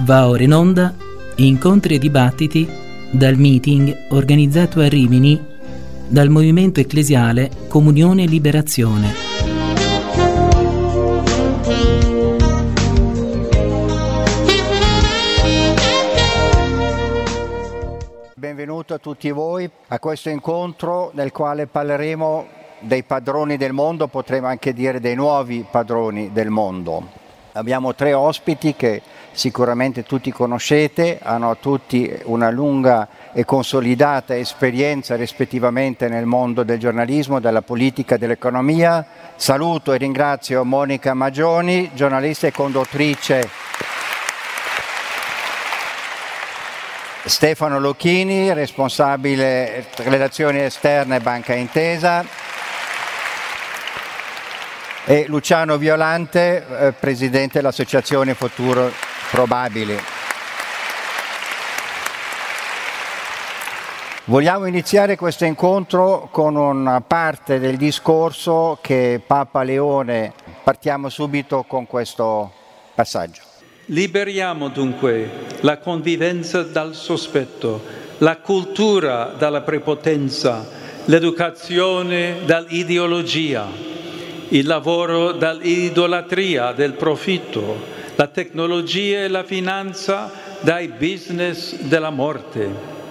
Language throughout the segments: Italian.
Va ora in onda incontri e dibattiti dal meeting organizzato a Rimini dal Movimento Ecclesiale Comunione e Liberazione. Benvenuto a tutti voi a questo incontro nel quale parleremo dei padroni del mondo, potremmo anche dire dei nuovi padroni del mondo. Abbiamo tre ospiti che sicuramente tutti conoscete, hanno tutti una lunga e consolidata esperienza rispettivamente nel mondo del giornalismo, della politica, dell'economia. Saluto e ringrazio Monica Magioni, giornalista e conduttrice, Stefano Lucchini, responsabile relazioni esterne Banca Intesa, e Luciano Violante, presidente dell'Associazione Futuro Probabile. Vogliamo iniziare questo incontro con una parte del discorso che Papa Leone, partiamo subito con questo passaggio. Liberiamo dunque la convivenza dal sospetto, la cultura dalla prepotenza, l'educazione dall'ideologia, il lavoro dall'idolatria del profitto, la tecnologia e la finanza dai business della morte.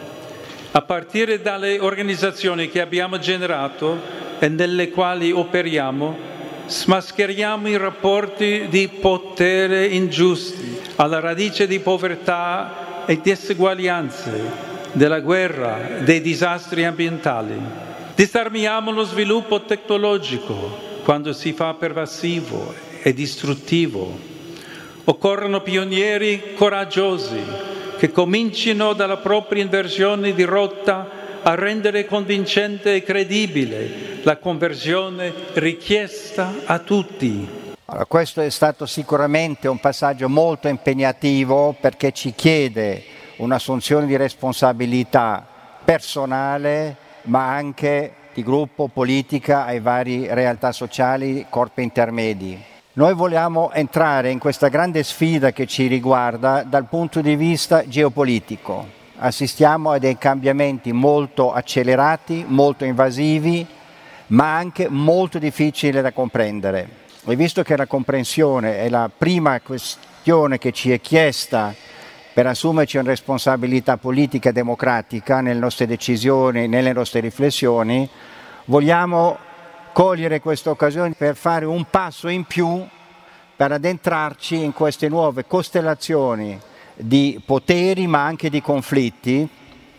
A partire dalle organizzazioni che abbiamo generato e nelle quali operiamo, smascheriamo i rapporti di potere ingiusti, alla radice di povertà e diseguaglianze, della guerra, dei disastri ambientali. Disarmiamo lo sviluppo tecnologico quando si fa pervasivo e distruttivo. Occorrono pionieri coraggiosi che comincino dalla propria inversione di rotta a rendere convincente e credibile la conversione richiesta a tutti. Allora, questo è stato sicuramente un passaggio molto impegnativo perché ci chiede un'assunzione di responsabilità personale ma anche di gruppo, politica e varie realtà sociali, corpi intermedi. Noi vogliamo entrare in questa grande sfida che ci riguarda dal punto di vista geopolitico. Assistiamo a dei cambiamenti molto accelerati, molto invasivi, ma anche molto difficili da comprendere. E visto che la comprensione è la prima questione che ci è chiesta per assumerci una responsabilità politica e democratica nelle nostre decisioni, nelle nostre riflessioni, vogliamo cogliere questa occasione per fare un passo in più per addentrarci in queste nuove costellazioni di poteri ma anche di conflitti,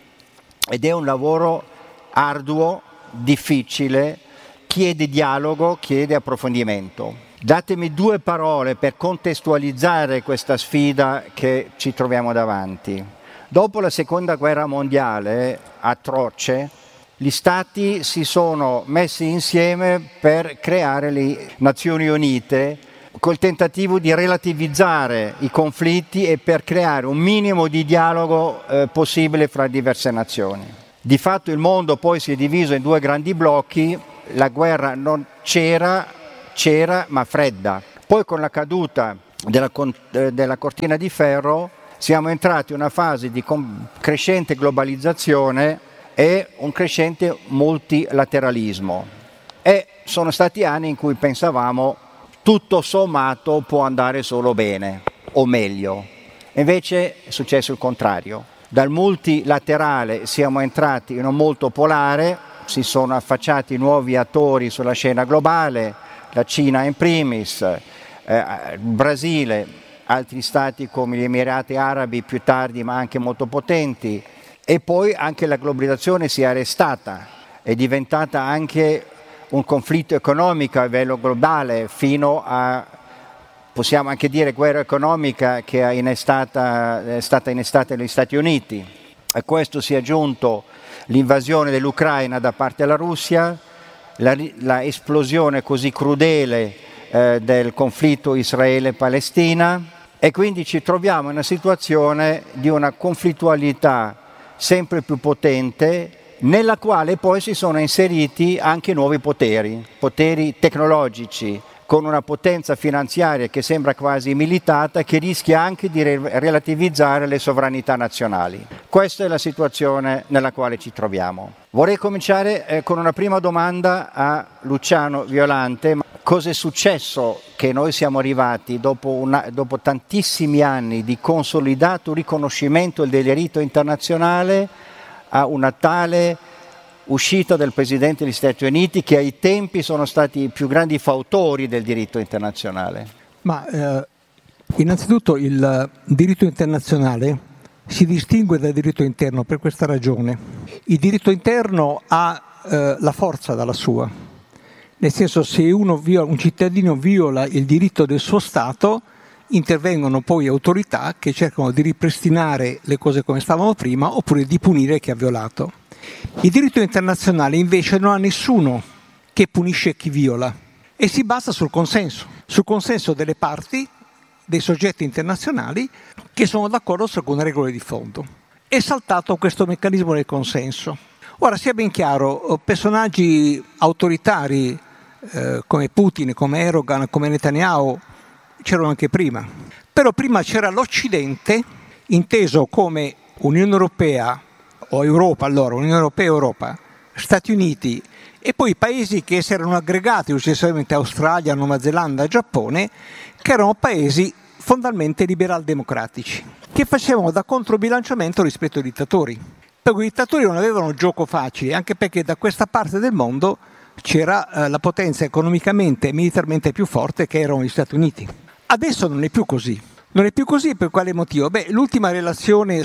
ed è un lavoro arduo, difficile, chiede dialogo, chiede approfondimento. Datemi due parole per contestualizzare questa sfida che ci troviamo davanti. Dopo la seconda guerra mondiale atroce, gli stati si sono messi insieme per creare le Nazioni Unite col tentativo di relativizzare i conflitti e per creare un minimo di dialogo possibile fra diverse nazioni. Di fatto il mondo poi si è diviso in due grandi blocchi, la guerra non c'era ma fredda. Poi con la caduta della cortina di ferro siamo entrati in una fase di crescente globalizzazione e un crescente multilateralismo. E sono stati anni in cui pensavamo tutto sommato può andare solo bene o meglio. Invece è successo il contrario. Dal multilaterale siamo entrati in un molto polare, si sono affacciati nuovi attori sulla scena globale, la Cina in primis, il Brasile, altri stati come gli Emirati Arabi più tardi ma anche molto potenti, e poi anche la globalizzazione si è arrestata, è diventata anche un conflitto economico a livello globale fino a, possiamo anche dire, guerra economica che è stata innestata negli Stati Uniti. A questo si è aggiunto l'invasione dell'Ucraina da parte della Russia, la esplosione così crudele del conflitto Israele-Palestina, e quindi ci troviamo in una situazione di una conflittualità sempre più potente, nella quale poi si sono inseriti anche nuovi poteri tecnologici, con una potenza finanziaria che sembra quasi militata, che rischia anche di relativizzare le sovranità nazionali. Questa è la situazione nella quale ci troviamo. Vorrei cominciare con una prima domanda a Luciano Violante. Cosa è successo che noi siamo arrivati dopo tantissimi anni di consolidato riconoscimento del diritto internazionale a una tale uscita del Presidente degli Stati Uniti, che ai tempi sono stati i più grandi fautori del diritto internazionale? Innanzitutto il diritto internazionale si distingue dal diritto interno per questa ragione. Il diritto interno ha la forza dalla sua, nel senso, se un cittadino viola il diritto del suo Stato, intervengono poi autorità che cercano di ripristinare le cose come stavano prima oppure di punire chi ha violato. Il diritto internazionale invece non ha nessuno che punisce chi viola e si basa sul consenso delle parti, dei soggetti internazionali che sono d'accordo su alcune regole di fondo. È saltato questo meccanismo del consenso. Ora, sia ben chiaro, personaggi autoritari come Putin, come Erdogan, come Netanyahu c'erano anche prima. Però prima c'era l'Occidente, inteso come Unione Europea o Europa, allora Unione Europea e Europa, Stati Uniti e poi paesi che si erano aggregati successivamente Australia, Nuova Zelanda, Giappone, che erano paesi fondamentalmente liberal-democratici, che facevano da controbilanciamento rispetto ai dittatori. Perché i dittatori non avevano gioco facile, anche perché da questa parte del mondo c'era la potenza economicamente e militarmente più forte, che erano gli Stati Uniti. Adesso non è più così. Non è più così per quale motivo? L'ultima relazione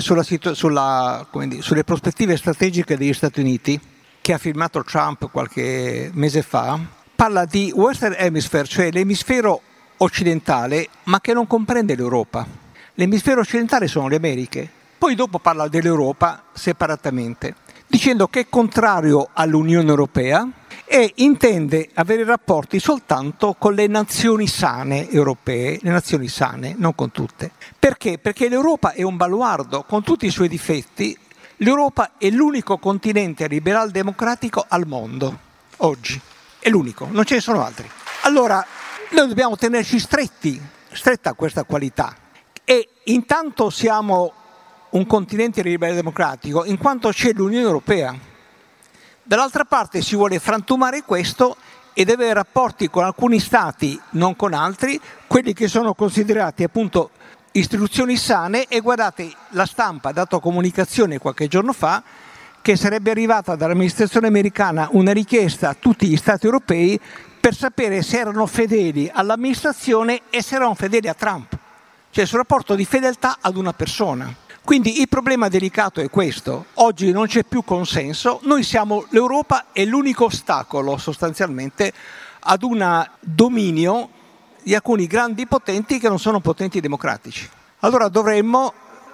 sulle prospettive strategiche degli Stati Uniti, che ha firmato Trump qualche mese fa, parla di Western Hemisphere, cioè l'emisfero occidentale, ma che non comprende l'Europa. L'emisfero occidentale sono le Americhe. Poi dopo parla dell'Europa separatamente, dicendo che è contrario all'Unione Europea e intende avere rapporti soltanto con le nazioni sane europee, le nazioni sane, non con tutte. Perché? Perché l'Europa è un baluardo, con tutti i suoi difetti. L'Europa è l'unico continente liberal democratico al mondo, oggi. È l'unico, non ce ne sono altri. Allora, noi dobbiamo tenerci stretta a questa qualità. E intanto siamo un continente liberal democratico, in quanto c'è l'Unione Europea. Dall'altra parte si vuole frantumare questo ed avere rapporti con alcuni stati, non con altri, quelli che sono considerati appunto istituzioni sane. E guardate, la stampa ha dato comunicazione qualche giorno fa che sarebbe arrivata dall'amministrazione americana una richiesta a tutti gli stati europei per sapere se erano fedeli all'amministrazione e se erano fedeli a Trump, cioè sul rapporto di fedeltà ad una persona. Quindi il problema delicato è questo: oggi non c'è più consenso, l'Europa è l'unico ostacolo sostanzialmente ad un dominio di alcuni grandi potenti che non sono potenti democratici. Allora dovremmo,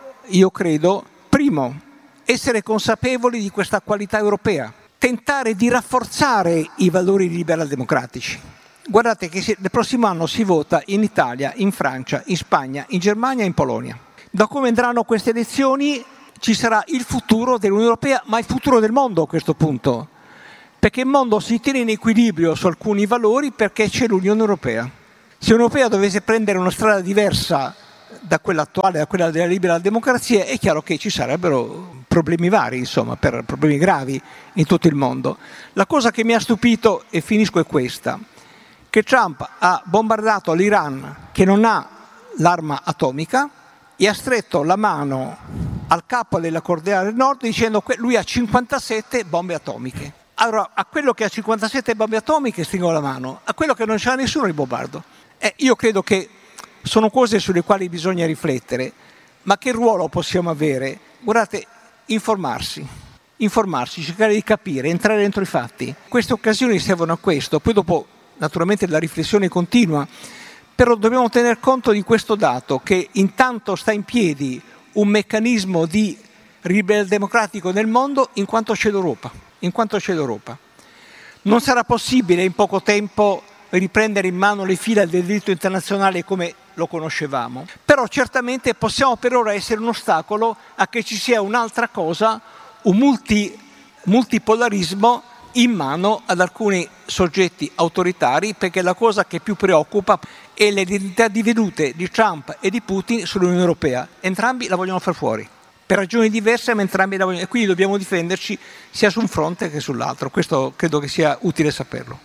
io credo, primo, essere consapevoli di questa qualità europea, tentare di rafforzare i valori liberal democratici. Guardate che nel prossimo anno si vota in Italia, in Francia, in Spagna, in Germania e in Polonia. Da come andranno queste elezioni ci sarà il futuro dell'Unione Europea, ma il futuro del mondo a questo punto, perché il mondo si tiene in equilibrio su alcuni valori perché c'è l'Unione Europea. Se l'Unione Europea dovesse prendere una strada diversa da quella attuale, da quella della libera democrazia, è chiaro che ci sarebbero problemi vari, insomma, per problemi gravi in tutto il mondo. La cosa che mi ha stupito, e finisco, è questa: che Trump ha bombardato l'Iran, che non ha l'arma atomica, e ha stretto la mano al capo della Corea del Nord dicendo che lui ha 57 bombe atomiche. Allora, a quello che ha 57 bombe atomiche stringo la mano, a quello che non c'ha nessuno li bombardo. Io credo che sono cose sulle quali bisogna riflettere, ma che ruolo possiamo avere? Guardate, informarsi, cercare di capire, entrare dentro i fatti. Queste occasioni servono a questo, poi dopo naturalmente la riflessione continua. Però dobbiamo tener conto di questo dato, che intanto sta in piedi un meccanismo di liberal democratico nel mondo in quanto c'è l'Europa. Non sarà possibile in poco tempo riprendere in mano le fila del diritto internazionale come lo conoscevamo, però certamente possiamo per ora essere un ostacolo a che ci sia un'altra cosa, un multipolarismo in mano ad alcuni soggetti autoritari, perché la cosa che più preoccupa è l'identità divenute di Trump e di Putin sull'Unione Europea. Entrambi la vogliono far fuori, per ragioni diverse, ma entrambi la vogliono, e quindi dobbiamo difenderci sia su un fronte che sull'altro. Questo credo che sia utile saperlo.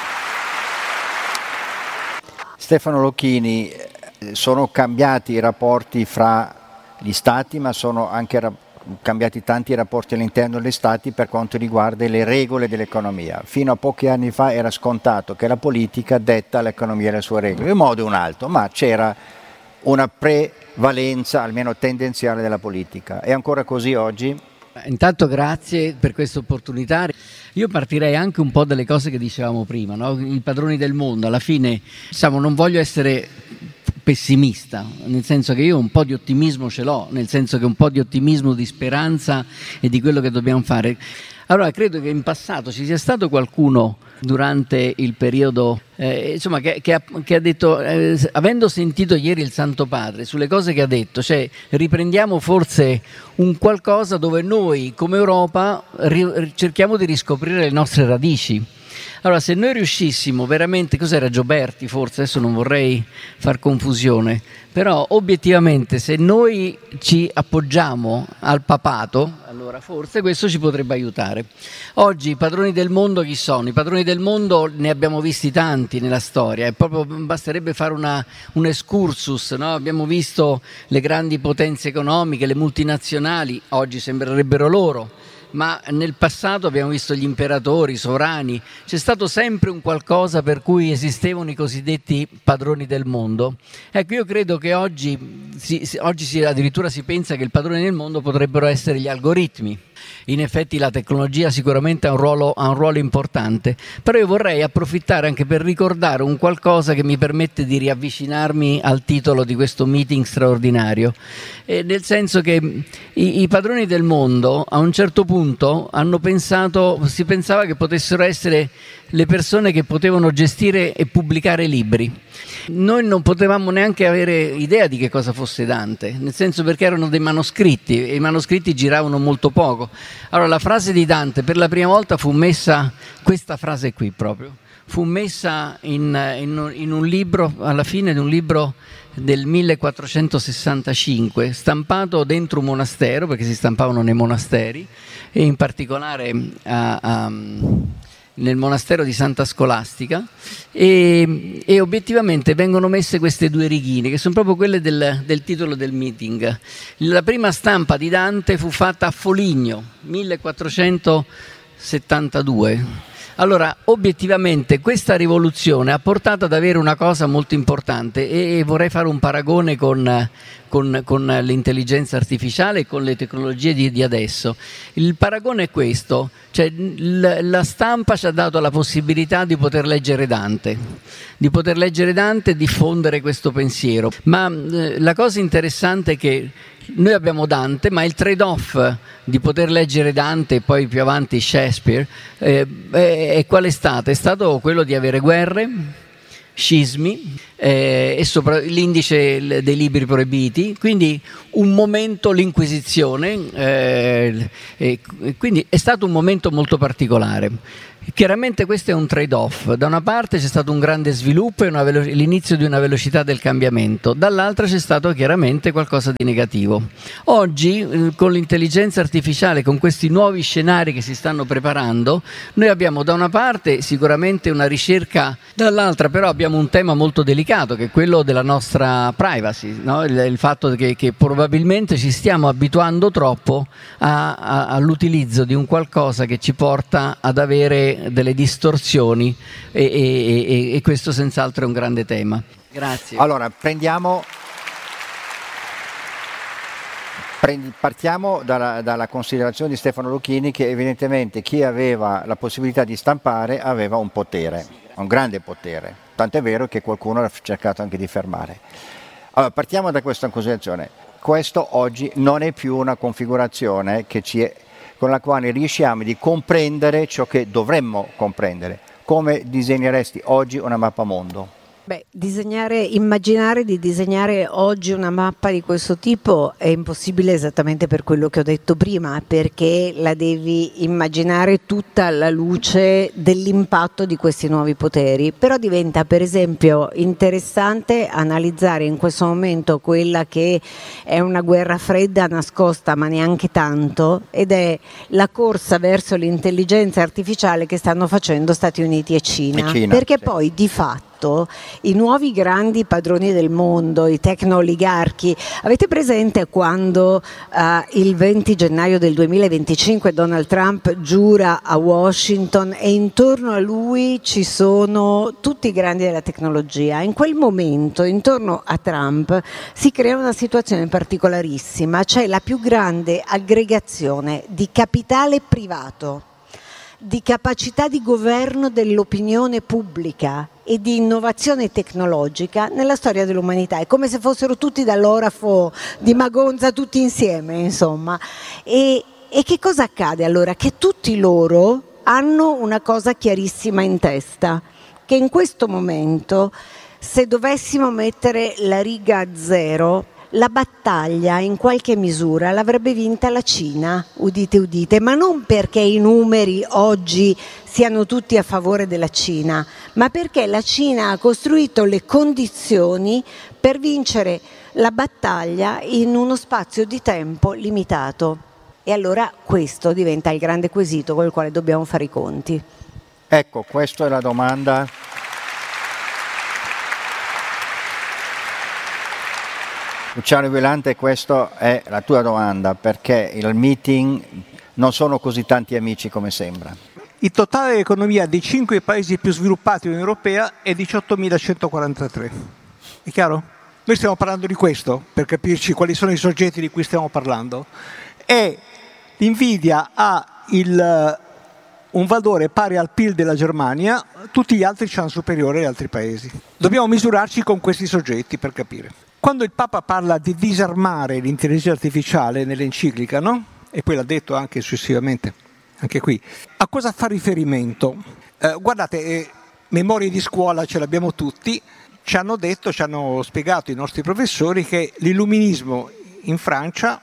Stefano Lucchini, sono cambiati i rapporti fra gli Stati, ma sono anche cambiati tanti rapporti all'interno degli Stati per quanto riguarda le regole dell'economia. Fino a pochi anni fa era scontato che la politica detta all'economia le sue regole, in un modo o un altro, ma c'era una prevalenza, almeno tendenziale, della politica. È ancora così oggi? Intanto grazie per questa opportunità. Io partirei anche un po' dalle cose che dicevamo prima, no? I padroni del mondo. Alla fine, diciamo, non voglio essere pessimista, nel senso che io un po' di ottimismo ce l'ho, nel senso che un po' di ottimismo, di speranza e di quello che dobbiamo fare. Allora, credo che in passato ci sia stato qualcuno durante il periodo insomma, che ha detto, avendo sentito ieri il Santo Padre sulle cose che ha detto, cioè riprendiamo forse un qualcosa dove noi come Europa cerchiamo di riscoprire le nostre radici. Allora, se noi riuscissimo veramente, cos'era Gioberti forse, adesso non vorrei far confusione, però obiettivamente se noi ci appoggiamo al papato, allora forse questo ci potrebbe aiutare. Oggi i padroni del mondo chi sono? I padroni del mondo ne abbiamo visti tanti nella storia, e proprio basterebbe fare un excursus, no? Abbiamo visto le grandi potenze economiche, le multinazionali, oggi sembrerebbero loro. Ma nel passato abbiamo visto gli imperatori, i sovrani, c'è stato sempre un qualcosa per cui esistevano i cosiddetti padroni del mondo. Ecco, io credo che oggi addirittura si pensa che il padrone del mondo potrebbero essere gli algoritmi. In effetti la tecnologia sicuramente ha un ruolo importante, però io vorrei approfittare anche per ricordare un qualcosa che mi permette di riavvicinarmi al titolo di questo meeting straordinario, nel senso che i padroni del mondo a un certo punto si pensava che potessero essere le persone che potevano gestire e pubblicare libri. Noi non potevamo neanche avere idea di che cosa fosse Dante, nel senso, perché erano dei manoscritti e i manoscritti giravano molto poco. Allora la frase di Dante per la prima volta fu messa, questa frase qui proprio, fu messa in un libro, alla fine di un libro del 1465, stampato dentro un monastero, perché si stampavano nei monasteri, e in particolare nel monastero di Santa Scolastica, e obiettivamente vengono messe queste due righine che sono proprio quelle del titolo del meeting. La prima stampa di Dante fu fatta a Foligno 1472. Allora, obiettivamente questa rivoluzione ha portato ad avere una cosa molto importante, e vorrei fare un paragone con l'intelligenza artificiale e con le tecnologie di adesso. Il paragone è questo, cioè la stampa ci ha dato la possibilità di poter leggere Dante e diffondere questo pensiero, ma la cosa interessante è che noi abbiamo Dante, ma il trade-off di poter leggere Dante e poi più avanti Shakespeare qual è stato? È stato quello di avere guerre, scismi e sopra l'indice dei libri proibiti, quindi un momento, l'Inquisizione, quindi è stato un momento molto particolare. Chiaramente questo è un trade-off: da una parte c'è stato un grande sviluppo e l'inizio di una velocità del cambiamento, dall'altra c'è stato chiaramente qualcosa di negativo. Oggi con l'intelligenza artificiale, con questi nuovi scenari che si stanno preparando, noi abbiamo da una parte sicuramente una ricerca, dall'altra però abbiamo un tema molto delicato che è quello della nostra privacy, no? Il fatto che probabilmente ci stiamo abituando troppo all'utilizzo di un qualcosa che ci porta ad avere delle distorsioni, e questo senz'altro è un grande tema. Grazie. Allora, partiamo dalla considerazione di Stefano Lucchini, che evidentemente chi aveva la possibilità di stampare aveva un potere, un grande potere, tant'è vero che qualcuno ha cercato anche di fermare. Allora, partiamo da questa considerazione. Questo oggi non è più una configurazione con la quale riusciamo di comprendere ciò che dovremmo comprendere. Come disegneresti oggi una mappa mondo? Immaginare di disegnare oggi una mappa di questo tipo è impossibile esattamente per quello che ho detto prima, perché la devi immaginare tutta alla luce dell'impatto di questi nuovi poteri. Però diventa per esempio interessante analizzare in questo momento quella che è una guerra fredda nascosta, ma neanche tanto, ed è la corsa verso l'intelligenza artificiale che stanno facendo Stati Uniti e Cina, perché sì. Poi di fatto i nuovi grandi padroni del mondo, i tecno-oligarchi, avete presente quando il 20 gennaio del 2025 Donald Trump giura a Washington e intorno a lui ci sono tutti i grandi della tecnologia? In quel momento intorno a Trump si crea una situazione particolarissima, c'è la più grande aggregazione di capitale privato, di capacità di governo dell'opinione pubblica e di innovazione tecnologica nella storia dell'umanità. È come se fossero tutti dall'orafo di Magonza tutti insieme, insomma. E che cosa accade allora? Che tutti loro hanno una cosa chiarissima in testa, che in questo momento, se dovessimo mettere la riga a zero, la battaglia in qualche misura l'avrebbe vinta la Cina, udite udite, ma non perché i numeri oggi siano tutti a favore della Cina, ma perché la Cina ha costruito le condizioni per vincere la battaglia in uno spazio di tempo limitato. E allora questo diventa il grande quesito con il quale dobbiamo fare i conti. Ecco, questa è la domanda. Luciano Violante, questa è la tua domanda, perché il meeting non sono così tanti amici come sembra. Il totale dell'economia dei 5 paesi più sviluppati dell'Unione Europea è 18.143. È chiaro? Noi stiamo parlando di questo, per capirci quali sono i soggetti di cui stiamo parlando. E l'Nvidia ha un valore pari al PIL della Germania, tutti gli altri ci hanno superiore agli altri paesi. Dobbiamo misurarci con questi soggetti per capire. Quando il Papa parla di disarmare l'intelligenza artificiale nell'enciclica, no? E poi l'ha detto anche successivamente, anche qui, a cosa fa riferimento? Guardate, memorie di scuola ce l'abbiamo tutti, ci hanno spiegato i nostri professori che l'illuminismo in Francia,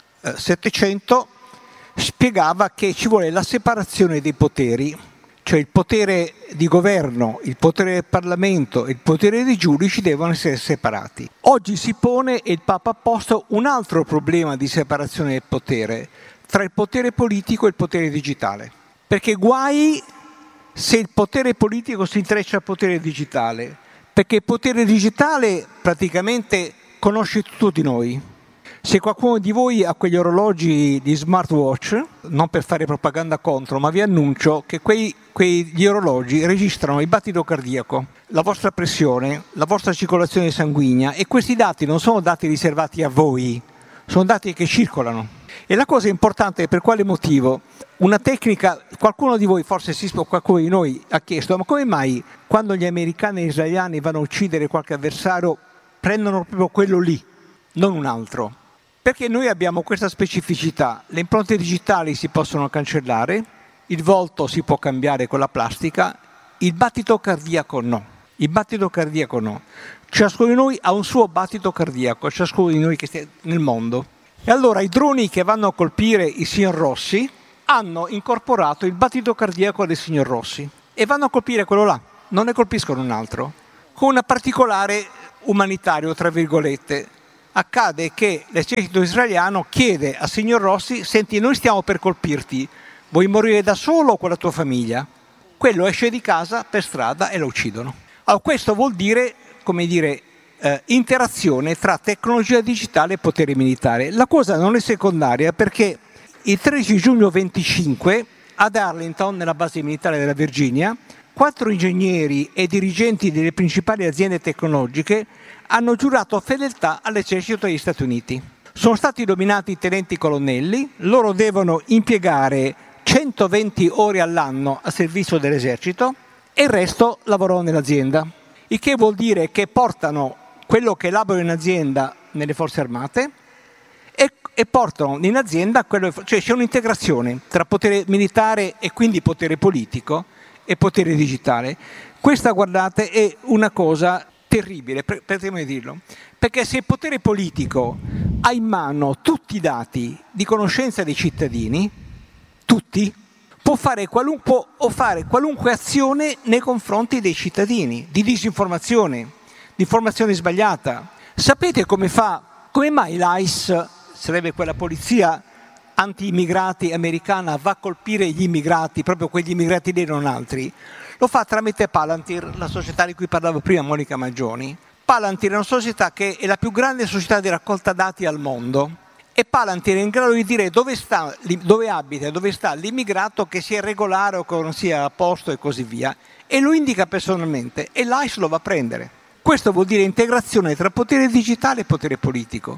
700, spiegava che ci vuole la separazione dei poteri, cioè il potere di governo, il potere del Parlamento e il potere dei giudici devono essere separati. Oggi si pone, e il Papa ha posto, un altro problema di separazione del potere tra il potere politico e il potere digitale. Perché guai se il potere politico si intreccia al potere digitale, perché il potere digitale praticamente conosce tutto di noi. Se qualcuno di voi ha quegli orologi di smartwatch, non per fare propaganda contro, ma vi annuncio che quegli orologi registrano il battito cardiaco, la vostra pressione, la vostra circolazione sanguigna, e questi dati non sono dati riservati a voi, sono dati che circolano. E la cosa importante è per quale motivo? Una tecnica, qualcuno di voi, forse qualcuno di noi ha chiesto, ma come mai quando gli americani e gli israeliani vanno a uccidere qualche avversario prendono proprio quello lì, non un altro? Perché noi abbiamo questa specificità, le impronte digitali si possono cancellare, il volto si può cambiare con la plastica, il battito cardiaco no. Il battito cardiaco no. Ciascuno di noi ha un suo battito cardiaco, ciascuno di noi che sta nel mondo. E allora i droni che vanno a colpire il signor Rossi hanno incorporato il battito cardiaco del signor Rossi e vanno a colpire quello là, non ne colpiscono un altro, con una particolare umanitario, tra virgolette. Accade che l'esercito israeliano chiede al signor Rossi: senti, noi stiamo per colpirti, vuoi morire da solo o con la tua famiglia? Quello esce di casa per strada e lo uccidono. Allora, questo vuol dire, interazione tra tecnologia digitale e potere militare. La cosa non è secondaria perché il 13 giugno 25 ad Arlington, nella base militare della Virginia, 4 ingegneri e dirigenti delle principali aziende tecnologiche hanno giurato fedeltà all'esercito degli Stati Uniti. Sono stati nominati tenenti colonnelli, loro devono impiegare 120 ore all'anno a servizio dell'esercito e il resto lavorano nell'azienda. Il che vuol dire che portano quello che elaborano in azienda nelle forze armate e portano in azienda cioè c'è un'integrazione tra potere militare e quindi potere politico e potere digitale. Questa, guardate, è una cosa terribile, permettetemi di dirlo, perché se il potere politico ha in mano tutti i dati di conoscenza dei cittadini, tutti, può fare qualunque azione nei confronti dei cittadini, di disinformazione, di informazione sbagliata. Sapete come mai l'ICE, sarebbe quella polizia anti-immigrati americana, va a colpire gli immigrati, proprio quegli immigrati lì e non altri? Lo fa tramite Palantir, la società di cui parlavo prima Monica Maggioni. Palantir è una società che è la più grande società di raccolta dati al mondo e Palantir è in grado di dire dove abita e dove sta l'immigrato, che sia regolare o che non sia a posto e così via, e lo indica personalmente e l'ICE lo va a prendere. Questo vuol dire integrazione tra potere digitale e potere politico.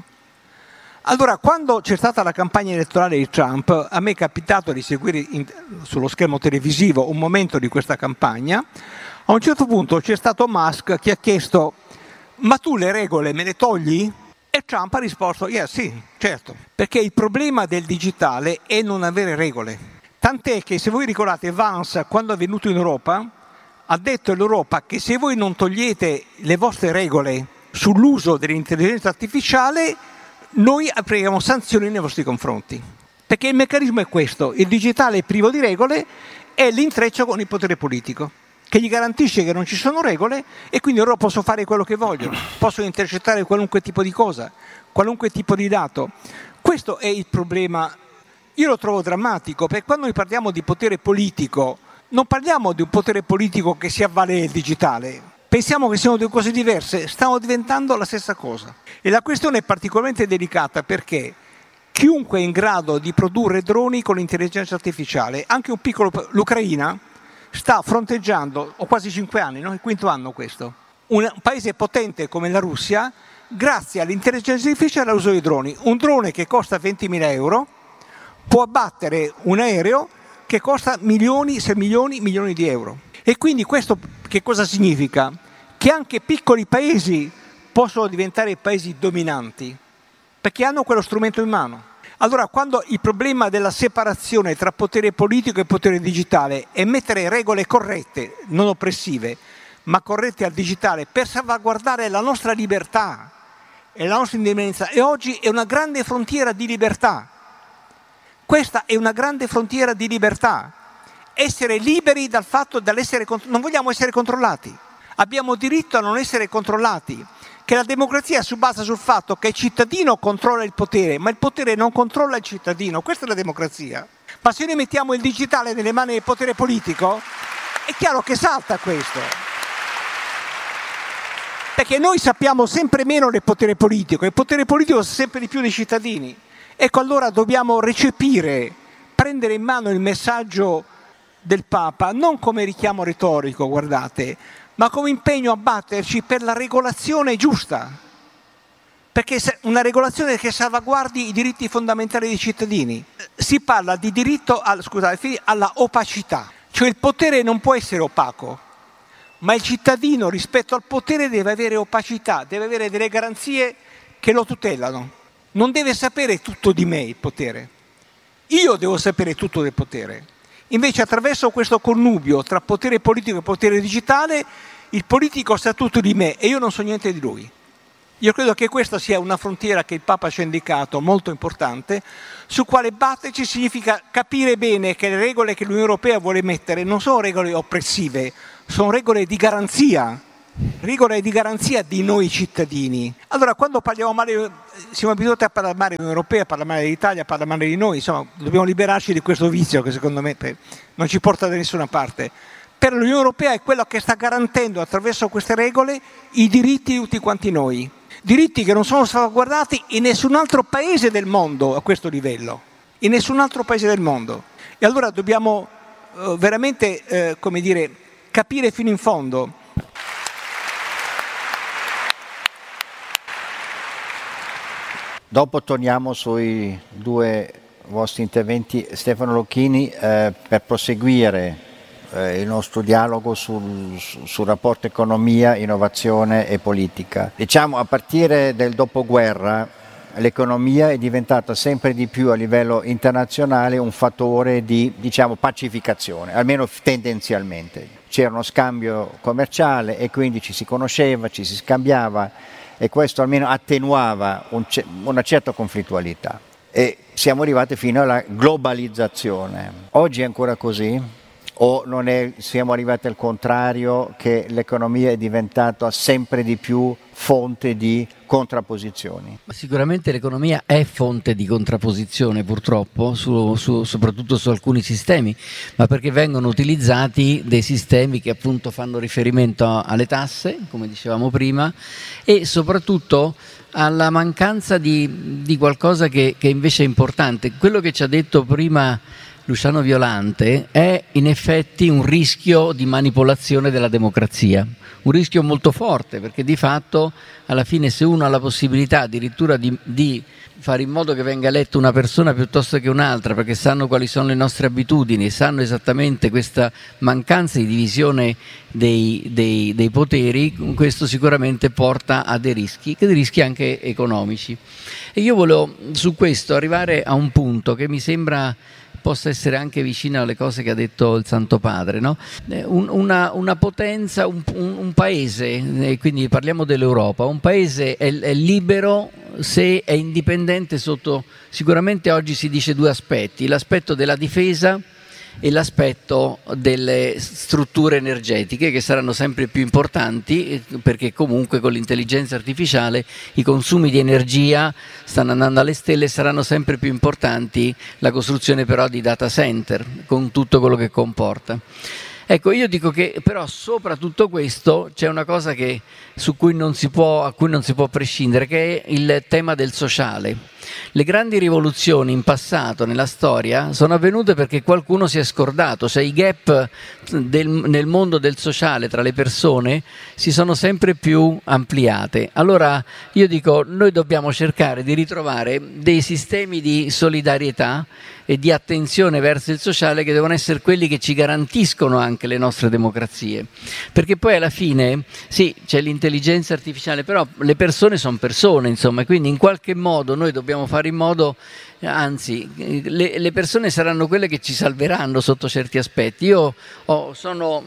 Allora, quando c'è stata la campagna elettorale di Trump, a me è capitato di seguire sullo schermo televisivo un momento di questa campagna. A un certo punto c'è stato Musk che ha chiesto: ma tu le regole me le togli? E Trump ha risposto: yeah, sì, certo. Perché il problema del digitale è non avere regole. Tant'è che, se voi ricordate, Vance, quando è venuto in Europa, ha detto all'Europa che se voi non togliete le vostre regole sull'uso dell'intelligenza artificiale, noi applichiamo sanzioni nei vostri confronti. Perché il meccanismo è questo: il digitale è privo di regole e l'intreccio con il potere politico, che gli garantisce che non ci sono regole e quindi loro possono fare quello che vogliono, possono intercettare qualunque tipo di cosa, qualunque tipo di dato. Questo è il problema. Io lo trovo drammatico, perché quando noi parliamo di potere politico non parliamo di un potere politico che si avvale del digitale. Pensiamo che siano due cose diverse, stanno diventando la stessa cosa. E la questione è particolarmente delicata perché chiunque è in grado di produrre droni con l'intelligenza artificiale, anche l'Ucraina sta fronteggiando, ho quasi 5 anni, no? Il 5º anno questo, un paese potente come la Russia, grazie all'intelligenza artificiale e all'uso dei droni. Un drone che costa 20.000 euro può abbattere un aereo che costa milioni di euro. E quindi questo che cosa significa? Che anche piccoli paesi possono diventare paesi dominanti, perché hanno quello strumento in mano. Allora, quando il problema della separazione tra potere politico e potere digitale è mettere regole corrette, non oppressive, ma corrette al digitale, per salvaguardare la nostra libertà e la nostra indipendenza, e oggi è una grande frontiera di libertà. Questa è una grande frontiera di libertà. Essere liberi dal fatto dall'essere non vogliamo essere controllati. Abbiamo diritto a non essere controllati. Che la democrazia si basa sul fatto che il cittadino controlla il potere, ma il potere non controlla il cittadino. Questa è la democrazia. Ma se noi mettiamo il digitale nelle mani del potere politico, è chiaro che salta questo. Perché noi sappiamo sempre meno del potere politico, e il potere politico sa sempre di più dei cittadini. Ecco, allora dobbiamo recepire, prendere in mano il messaggio del Papa, non come richiamo retorico, guardate, ma come impegno a batterci per la regolazione giusta, perché una regolazione che salvaguardi i diritti fondamentali dei cittadini. Si parla di diritto alla opacità, cioè il potere non può essere opaco, ma il cittadino rispetto al potere deve avere opacità, deve avere delle garanzie che lo tutelano. Non deve sapere tutto di me il potere, io devo sapere tutto del potere. Invece, attraverso questo connubio tra potere politico e potere digitale, il politico sa tutto di me e io non so niente di lui. Io credo che questa sia una frontiera che il Papa ci ha indicato, molto importante, su quale batterci significa capire bene che le regole che l'Unione Europea vuole mettere non sono regole oppressive, sono regole di garanzia di noi cittadini. Allora, quando parliamo male, siamo abituati a parlare male dell'Unione Europea, a parlare male dell'Italia, a parlare male di noi, insomma, dobbiamo liberarci di questo vizio che secondo me non ci porta da nessuna parte. Per l'Unione Europea è quello che sta garantendo attraverso queste regole i diritti di tutti quanti noi, diritti che non sono salvaguardati in nessun altro paese del mondo a questo livello, in nessun altro paese del mondo. E allora dobbiamo veramente, capire fino in fondo. Dopo torniamo sui due vostri interventi, Stefano Lucchini, per proseguire il nostro dialogo sul rapporto economia, innovazione e politica. Diciamo, a partire del dopoguerra l'economia è diventata sempre di più a livello internazionale un fattore di, diciamo, pacificazione, almeno tendenzialmente. C'era uno scambio commerciale e quindi ci si conosceva, ci si scambiava e questo almeno attenuava una certa conflittualità. E siamo arrivati fino alla globalizzazione. Oggi è ancora così? O siamo arrivati al contrario, che l'economia è diventata sempre di più fonte di contrapposizioni? Sicuramente l'economia è fonte di contrapposizione, purtroppo, soprattutto su alcuni sistemi, ma perché vengono utilizzati dei sistemi che appunto fanno riferimento alle tasse, come dicevamo prima, e soprattutto alla mancanza di qualcosa che invece è importante. Quello che ci ha detto prima Luciano Violante è in effetti un rischio di manipolazione della democrazia, un rischio molto forte, perché di fatto alla fine, se uno ha la possibilità addirittura di fare in modo che venga eletta una persona piuttosto che un'altra, perché sanno quali sono le nostre abitudini, sanno esattamente questa mancanza di divisione dei poteri, questo sicuramente porta a dei rischi anche economici. E io volevo su questo arrivare a un punto che mi sembra possa essere anche vicino alle cose che ha detto il Santo Padre, no? Una potenza, un paese, quindi parliamo dell'Europa, un paese è libero se è indipendente sotto, sicuramente oggi si dice due aspetti, l'aspetto della difesa e l'aspetto delle strutture energetiche, che saranno sempre più importanti, perché comunque con l'intelligenza artificiale i consumi di energia stanno andando alle stelle e saranno sempre più importanti, la costruzione però di data center con tutto quello che comporta. Ecco, io dico che però sopra tutto questo c'è una cosa a cui non si può prescindere, che è il tema del sociale. Le grandi rivoluzioni in passato, nella storia, sono avvenute perché qualcuno si è scordato, cioè i gap nel mondo del sociale tra le persone si sono sempre più ampliate. Allora io dico, noi dobbiamo cercare di ritrovare dei sistemi di solidarietà e di attenzione verso il sociale che devono essere quelli che ci garantiscono anche le nostre democrazie, perché poi alla fine sì, c'è l'intelligenza artificiale, però le persone sono persone, insomma, e quindi in qualche modo noi dobbiamo fare in modo, anzi le persone saranno quelle che ci salveranno sotto certi aspetti. Io sono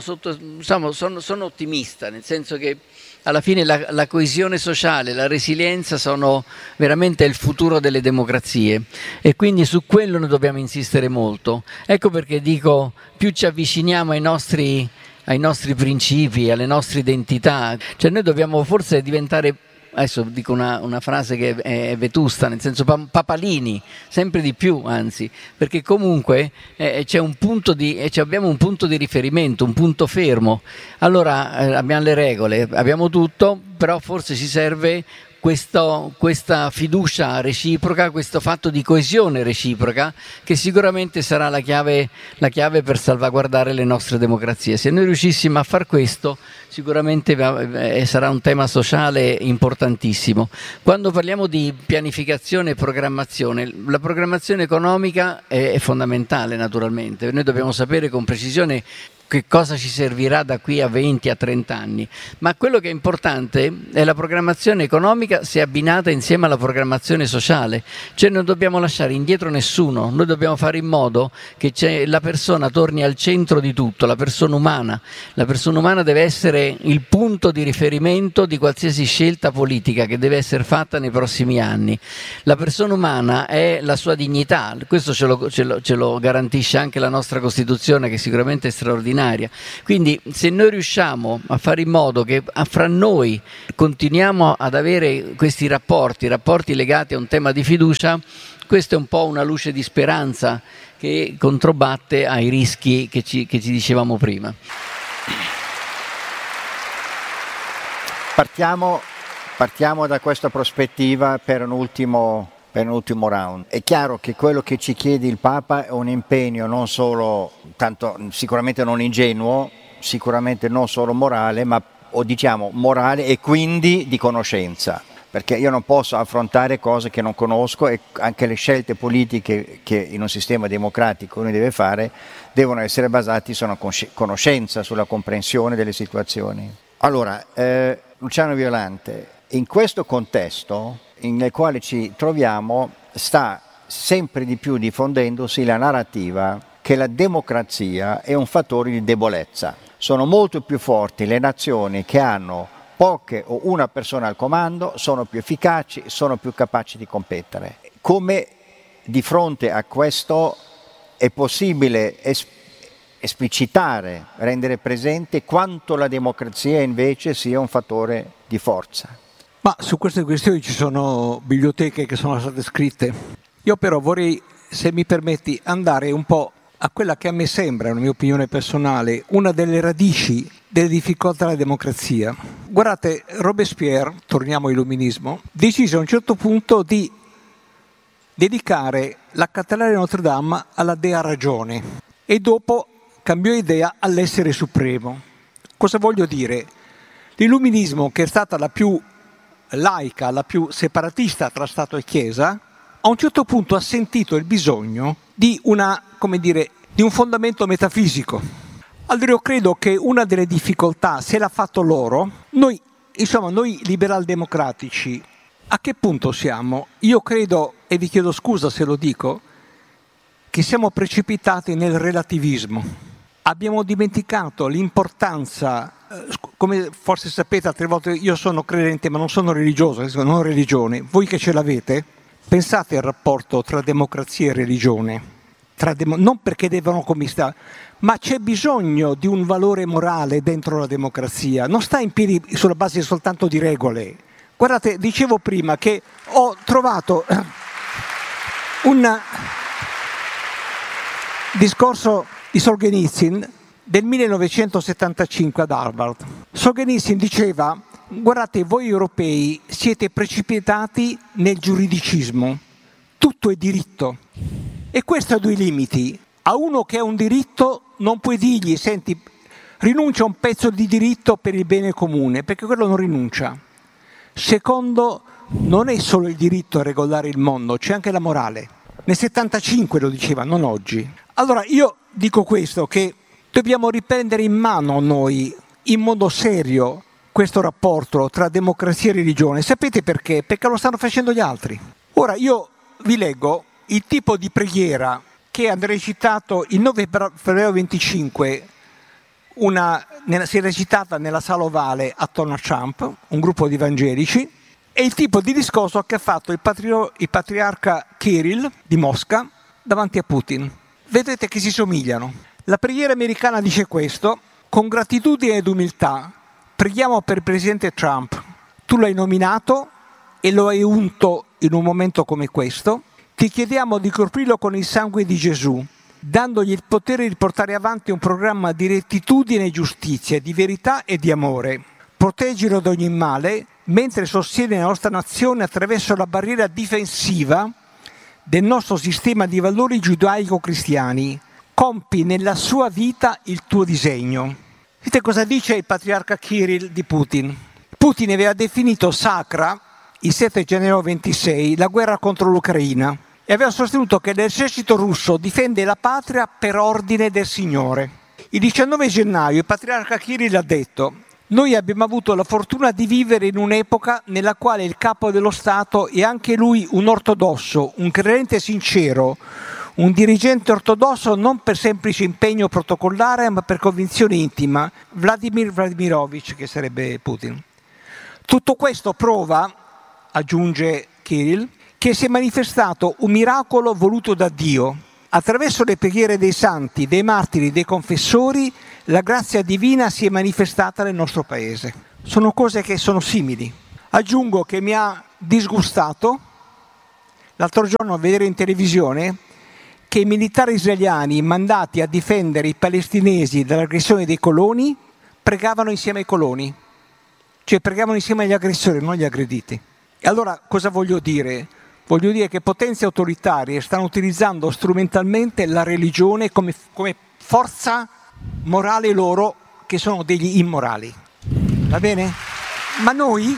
ottimista, nel senso che alla fine la coesione sociale, la resilienza sono veramente il futuro delle democrazie e quindi su quello noi dobbiamo insistere molto. Ecco perché dico, più ci avviciniamo ai nostri principi, alle nostre identità, cioè noi dobbiamo forse diventare, adesso dico una frase che è vetusta, nel senso papalini, sempre di più anzi, perché comunque abbiamo un punto di riferimento, un punto fermo. Allora abbiamo le regole, abbiamo tutto, però forse ci serve questa fiducia reciproca, questo fatto di coesione reciproca, che sicuramente sarà la chiave per salvaguardare le nostre democrazie. Se noi riuscissimo a far questo, sicuramente sarà un tema sociale importantissimo. Quando parliamo di pianificazione e programmazione, la programmazione economica è fondamentale naturalmente. Noi dobbiamo sapere con precisione che cosa ci servirà da qui a 20 a 30 anni, ma quello che è importante è la programmazione economica se abbinata insieme alla programmazione sociale, cioè non dobbiamo lasciare indietro nessuno, noi dobbiamo fare in modo che la persona torni al centro di tutto, la persona umana deve essere il punto di riferimento di qualsiasi scelta politica che deve essere fatta nei prossimi anni. La persona umana è la sua dignità, questo ce lo garantisce anche la nostra Costituzione, che sicuramente è straordinaria. Quindi se noi riusciamo a fare in modo che fra noi continuiamo ad avere questi rapporti legati a un tema di fiducia, questa è un po' una luce di speranza che controbatte ai rischi che ci dicevamo prima. Partiamo da questa prospettiva per un ultimo round. È chiaro che quello che ci chiede il Papa è un impegno non solo, tanto sicuramente non ingenuo, sicuramente non solo morale, ma morale e quindi di conoscenza, perché io non posso affrontare cose che non conosco e anche le scelte politiche che in un sistema democratico uno deve fare devono essere basate sulla conoscenza, sulla comprensione delle situazioni. Allora, Luciano Violante, in questo contesto nel quale ci troviamo sta sempre di più diffondendosi la narrativa che la democrazia è un fattore di debolezza. Sono molto più forti le nazioni che hanno poche o una persona al comando, sono più efficaci, sono più capaci di competere. Come di fronte a questo è possibile esplicitare, rendere presente quanto la democrazia invece sia un fattore di forza? Ma su queste questioni ci sono biblioteche che sono state scritte. Io però vorrei, se mi permetti, andare un po' a quella che a me sembra, una mia opinione personale, una delle radici delle difficoltà della democrazia. Guardate, Robespierre, torniamo all'illuminismo, decise a un certo punto di dedicare la cattedrale di Notre Dame alla Dea Ragione e dopo cambiò idea all'essere supremo. Cosa voglio dire? L'illuminismo, che è stata la più laica, la più separatista tra Stato e Chiesa, a un certo punto ha sentito il bisogno di di un fondamento metafisico. Allora io credo che una delle difficoltà, se l'ha fatto loro, noi liberal democratici, a che punto siamo? Io credo, e vi chiedo scusa se lo dico, che siamo precipitati nel relativismo. Abbiamo dimenticato l'importanza, come forse sapete altre volte io sono credente ma non sono religioso, non ho religione, voi che ce l'avete, pensate al rapporto tra democrazia e religione, non perché devono comistare, ma c'è bisogno di un valore morale dentro la democrazia, non sta in piedi sulla base soltanto di regole. Guardate, dicevo prima che ho trovato un discorso di Solzhenitsyn del 1975 ad Harvard. Solzhenitsyn diceva: guardate, voi europei siete precipitati nel giuridicismo, tutto è diritto. E questo ha due limiti. A uno che ha un diritto non puoi dirgli: senti, rinuncia a un pezzo di diritto per il bene comune, perché quello non rinuncia. Secondo, non è solo il diritto a regolare il mondo, c'è anche la morale. Nel 75 lo diceva, non oggi. Allora io dico questo, che dobbiamo riprendere in mano noi, in modo serio, questo rapporto tra democrazia e religione. Sapete perché? Perché lo stanno facendo gli altri. Ora io vi leggo il tipo di preghiera che hanno recitato il 9 febbraio 25, si è recitata nella sala ovale attorno a Trump, un gruppo di evangelici, e il tipo di discorso che ha fatto il patriarca Kirill di Mosca davanti a Putin. Vedete che si somigliano. La preghiera americana dice questo: con gratitudine ed umiltà preghiamo per il presidente Trump. Tu l'hai nominato e lo hai unto in un momento come questo. Ti chiediamo di coprirlo con il sangue di Gesù, dandogli il potere di portare avanti un programma di rettitudine e giustizia, di verità e di amore. Proteggilo da ogni male, mentre sostiene la nostra nazione attraverso la barriera difensiva del nostro sistema di valori giudaico-cristiani. Compi nella sua vita il tuo disegno. Vedete cosa dice il patriarca Kirill di Putin? Putin aveva definito sacra, il 7 gennaio 26, la guerra contro l'Ucraina e aveva sostenuto che l'esercito russo difende la patria per ordine del Signore. Il 19 gennaio il patriarca Kirill ha detto: noi abbiamo avuto la fortuna di vivere in un'epoca nella quale il capo dello Stato è anche lui un ortodosso, un credente sincero, un dirigente ortodosso non per semplice impegno protocollare ma per convinzione intima, Vladimir Vladimirovich, che sarebbe Putin. Tutto questo prova, aggiunge Kirill, che si è manifestato un miracolo voluto da Dio. Attraverso le preghiere dei santi, dei martiri, dei confessori, la grazia divina si è manifestata nel nostro paese. Sono cose che sono simili. Aggiungo che mi ha disgustato l'altro giorno a vedere in televisione che i militari israeliani mandati a difendere i palestinesi dall'aggressione dei coloni pregavano insieme ai coloni, cioè pregavano insieme agli aggressori, non agli aggrediti. E allora cosa voglio dire? Voglio dire che potenze autoritarie stanno utilizzando strumentalmente la religione come forza morale loro, che sono degli immorali. Va bene? Ma noi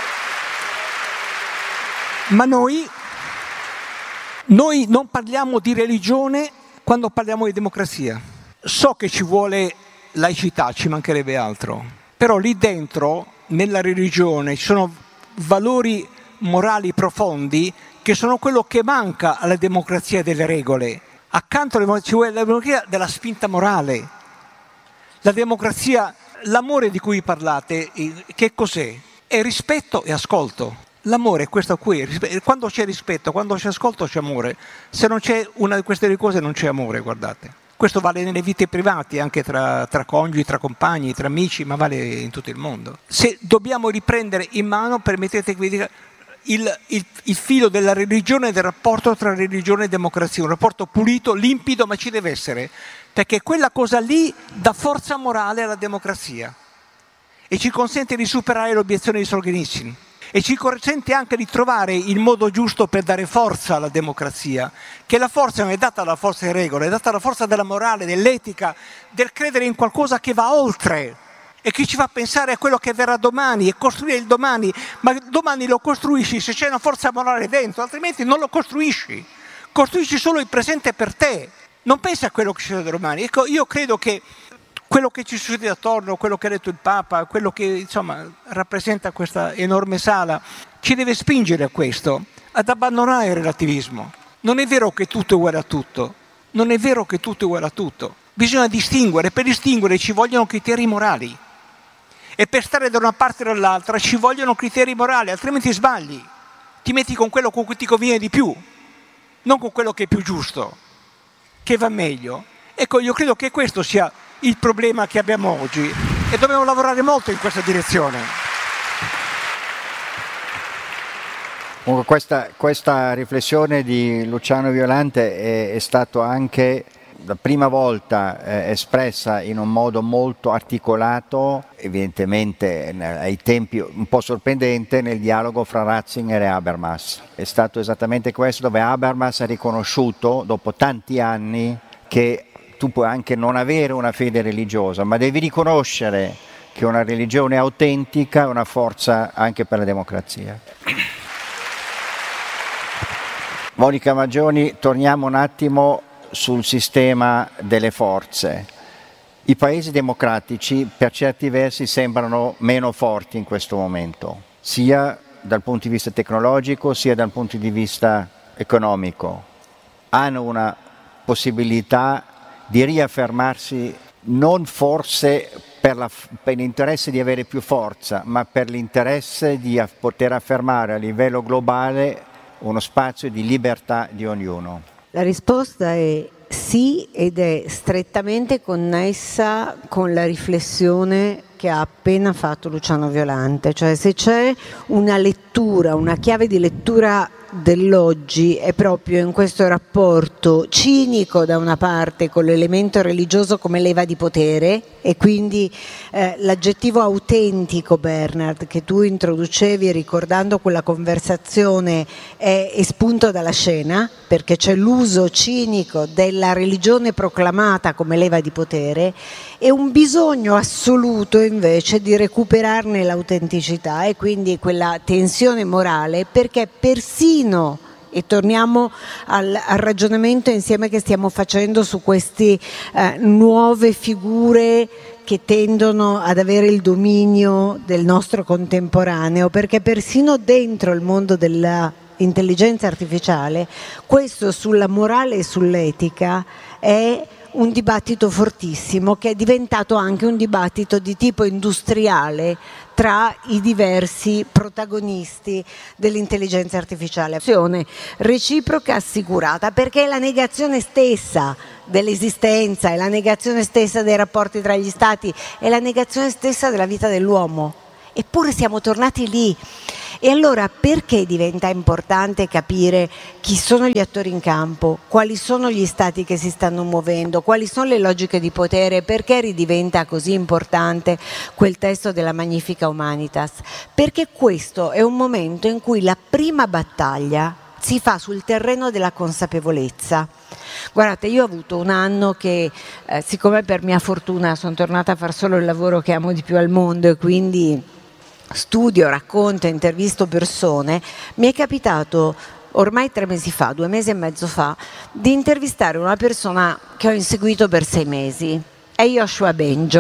non parliamo di religione quando parliamo di democrazia. So che ci vuole laicità, ci mancherebbe altro, però lì dentro, nella religione, ci sono valori morali profondi che sono quello che manca alla democrazia delle regole. Accanto alla democrazia ci vuole la democrazia della spinta morale. La democrazia, l'amore di cui parlate, che cos'è? È rispetto e ascolto. L'amore è questo qui, quando c'è rispetto, quando c'è ascolto c'è amore. Se non c'è una di queste due cose non c'è amore, guardate. Questo vale nelle vite private, anche tra coniugi, tra compagni, tra amici, ma vale in tutto il mondo. Se dobbiamo riprendere in mano, permettete che vi dica, il filo della religione e del rapporto tra religione e democrazia, un rapporto pulito, limpido, ma ci deve essere, perché quella cosa lì dà forza morale alla democrazia e ci consente di superare l'obiezione di Solzhenitsyn. E ci consente anche di trovare il modo giusto per dare forza alla democrazia, che la forza non è data dalla forza delle regole, è data dalla forza della morale, dell'etica, del credere in qualcosa che va oltre e che ci fa pensare a quello che verrà domani e costruire il domani, ma domani lo costruisci se c'è una forza morale dentro, altrimenti non lo costruisci, costruisci solo il presente per te, non pensi a quello che succede domani. Ecco, io credo che quello che ci succede attorno, quello che ha detto il Papa, quello che insomma rappresenta questa enorme sala, ci deve spingere a questo, ad abbandonare il relativismo. Non è vero che tutto è uguale a tutto, non è vero che tutto è uguale a tutto. Bisogna distinguere, per distinguere ci vogliono criteri morali e per stare da una parte o dall'altra ci vogliono criteri morali, altrimenti sbagli, ti metti con quello con cui ti conviene di più, non con quello che è più giusto, che va meglio. Ecco, io credo che questo sia il problema che abbiamo oggi e dobbiamo lavorare molto in questa direzione. Comunque questa riflessione di Luciano Violante è stato anche la prima volta espressa in un modo molto articolato, evidentemente ai tempi un po' sorprendente, nel dialogo fra Ratzinger e Habermas. È stato esattamente questo, dove Habermas ha riconosciuto dopo tanti anni che tu puoi anche non avere una fede religiosa, ma devi riconoscere che una religione autentica è una forza anche per la democrazia. Monica Maggioni, torniamo un attimo sul sistema delle forze. I paesi democratici per certi versi sembrano meno forti in questo momento, sia dal punto di vista tecnologico sia dal punto di vista economico. Hanno una possibilità di riaffermarsi non forse per l'interesse di avere più forza, ma per l'interesse di poter affermare a livello globale uno spazio di libertà di ognuno. La risposta è sì, ed è strettamente connessa con la riflessione che ha appena fatto Luciano Violante, cioè se c'è una lettura, una chiave di lettura dell'oggi è proprio in questo rapporto cinico da una parte con l'elemento religioso come leva di potere, e quindi l'aggettivo autentico, Bernard, che tu introducevi ricordando quella conversazione è espunto dalla scena, perché c'è l'uso cinico della religione proclamata come leva di potere e un bisogno assoluto invece di recuperarne l'autenticità e quindi quella tensione morale, perché persino, e torniamo al ragionamento insieme che stiamo facendo su queste nuove figure che tendono ad avere il dominio del nostro contemporaneo, perché persino dentro il mondo dell'intelligenza artificiale questo sulla morale e sull'etica è un dibattito fortissimo, che è diventato anche un dibattito di tipo industriale tra i diversi protagonisti dell'intelligenza artificiale. Azione reciproca assicurata, perché è la negazione stessa dell'esistenza, è la negazione stessa dei rapporti tra gli stati, è la negazione stessa della vita dell'uomo. Eppure siamo tornati lì. E allora perché diventa importante capire chi sono gli attori in campo, quali sono gli stati che si stanno muovendo, quali sono le logiche di potere, perché ridiventa così importante quel testo della Magnifica Humanitas? Perché questo è un momento in cui la prima battaglia si fa sul terreno della consapevolezza. Guardate, io ho avuto un anno che, siccome per mia fortuna sono tornata a fare solo il lavoro che amo di più al mondo e quindi studio, racconto, intervisto persone, mi è capitato ormai 3 mesi fa, 2 mesi e mezzo fa, di intervistare una persona che ho inseguito per 6 mesi. È Yoshua Bengio,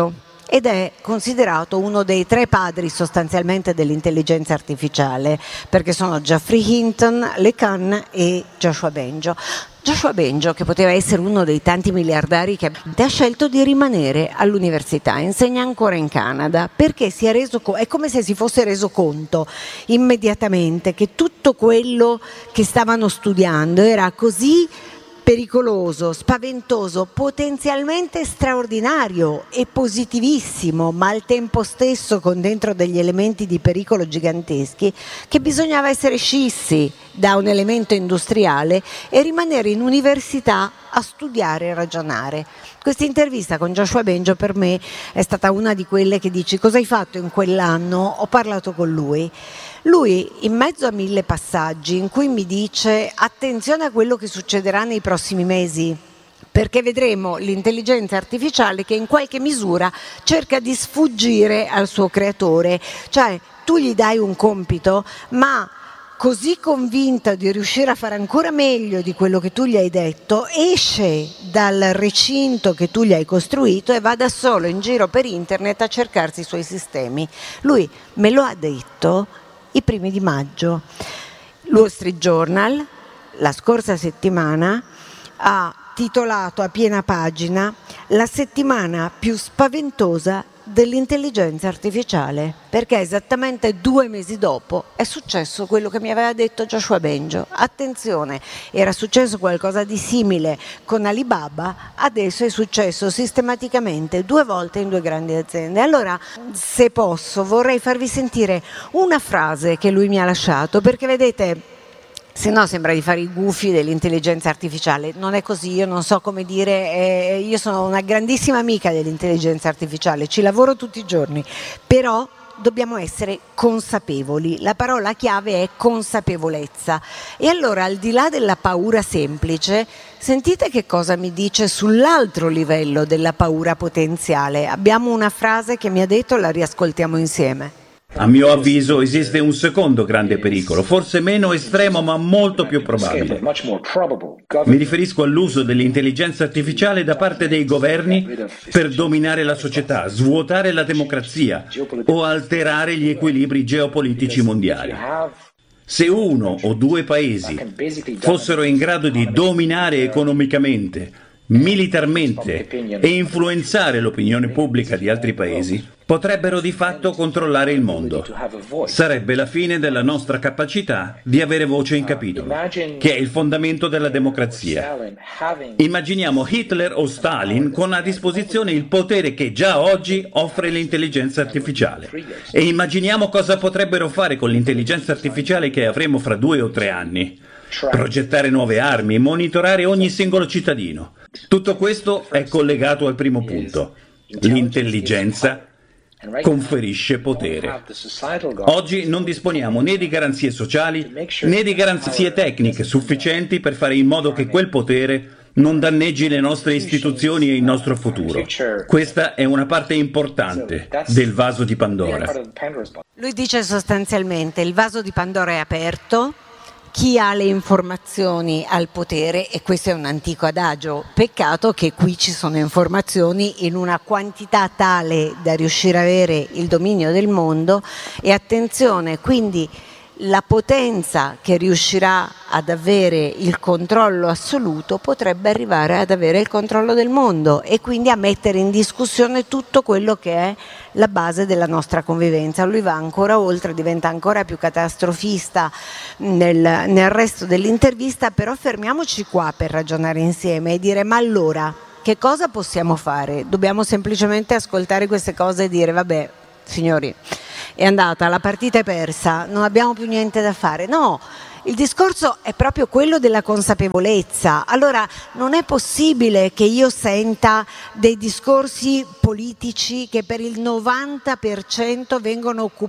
ed è considerato uno dei 3 padri sostanzialmente dell'intelligenza artificiale, perché sono Geoffrey Hinton, LeCun e Joshua Bengio. Joshua Bengio, che poteva essere uno dei tanti miliardari che ha scelto di rimanere all'università, insegna ancora in Canada, perché è come se si fosse reso conto immediatamente che tutto quello che stavano studiando era così pericoloso, spaventoso, potenzialmente straordinario e positivissimo, ma al tempo stesso con dentro degli elementi di pericolo giganteschi, che bisognava essere scissi da un elemento industriale e rimanere in università a studiare e ragionare. Questa intervista con Joshua Bengio per me è stata una di quelle che dici: cosa hai fatto in quell'anno? Ho parlato con lui. Lui, in mezzo a 1000 passaggi in cui mi dice: attenzione a quello che succederà nei prossimi mesi, perché vedremo l'intelligenza artificiale che in qualche misura cerca di sfuggire al suo creatore, cioè tu gli dai un compito, ma così convinta di riuscire a fare ancora meglio di quello che tu gli hai detto, esce dal recinto che tu gli hai costruito e va da solo in giro per internet a cercarsi i suoi sistemi. Lui me lo ha detto i primi di maggio. Wall Street Journal la scorsa settimana ha titolato a piena pagina la settimana più spaventosa dell'intelligenza artificiale, perché esattamente 2 mesi dopo è successo quello che mi aveva detto Joshua Bengio. Attenzione, era successo qualcosa di simile con Alibaba, adesso è successo sistematicamente 2 volte in 2 grandi aziende. Allora, se posso, vorrei farvi sentire una frase che lui mi ha lasciato, perché vedete, se no sembra di fare i gufi dell'intelligenza artificiale. Non è così, io non so come dire, io sono una grandissima amica dell'intelligenza artificiale, ci lavoro tutti i giorni, però dobbiamo essere consapevoli, la parola chiave è consapevolezza. E allora, al di là della paura semplice, sentite che cosa mi dice sull'altro livello della paura potenziale. Abbiamo una frase che mi ha detto, la riascoltiamo insieme. A mio avviso esiste un secondo grande pericolo, forse meno estremo ma molto più probabile. Mi riferisco all'uso dell'intelligenza artificiale da parte dei governi per dominare la società, svuotare la democrazia o alterare gli equilibri geopolitici mondiali. Se 1 o 2 paesi fossero in grado di dominare economicamente, militarmente e influenzare l'opinione pubblica di altri paesi, potrebbero di fatto controllare il mondo. Sarebbe la fine della nostra capacità di avere voce in capitolo, che è il fondamento della democrazia. Immaginiamo Hitler o Stalin con a disposizione il potere che già oggi offre l'intelligenza artificiale. E immaginiamo cosa potrebbero fare con l'intelligenza artificiale che avremo fra 2 o 3 anni. Progettare nuove armi e monitorare ogni singolo cittadino. Tutto questo è collegato al primo punto. L'intelligenza conferisce potere. Oggi non disponiamo né di garanzie sociali né di garanzie tecniche sufficienti per fare in modo che quel potere non danneggi le nostre istituzioni e il nostro futuro. Questa è una parte importante del vaso di Pandora. Lui dice sostanzialmente: il vaso di Pandora è aperto, chi ha le informazioni ha il potere, e questo è un antico adagio. Peccato che qui ci sono informazioni in una quantità tale da riuscire a avere il dominio del mondo, e attenzione, quindi la potenza che riuscirà ad avere il controllo assoluto potrebbe arrivare ad avere il controllo del mondo e quindi a mettere in discussione tutto quello che è la base della nostra convivenza. Lui va ancora oltre, diventa ancora più catastrofista nel resto dell'intervista, però fermiamoci qua per ragionare insieme e dire: ma allora che cosa possiamo fare? Dobbiamo semplicemente ascoltare queste cose e dire: vabbè signori, è andata, la partita è persa, non abbiamo più niente da fare? No, il discorso è proprio quello della consapevolezza. Allora non è possibile che io senta dei discorsi politici che per il 90% vengono occupati